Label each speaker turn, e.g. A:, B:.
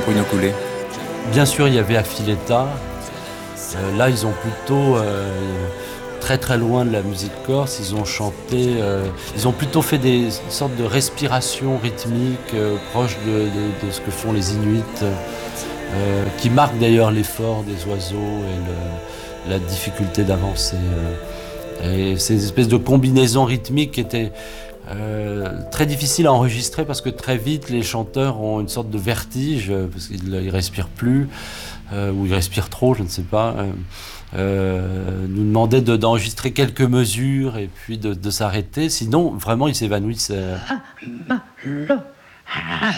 A: Bruno Coulet.
B: Bien sûr, il y avait Affiletta. Là, ils ont plutôt très très loin de la musique corse. Ils ont chanté, ils ont plutôt fait une sorte de respiration rythmique proche de ce que font les Inuits, qui marque d'ailleurs l'effort des oiseaux et la difficulté d'avancer. Et ces espèces de combinaisons rythmiques qui étaient très difficiles à enregistrer parce que très vite les chanteurs ont une sorte de vertige parce qu'ils respirent plus ou ils respirent trop, je ne sais pas. Nous demandaient d'enregistrer quelques mesures et puis de s'arrêter, sinon vraiment ils s'évanouissent.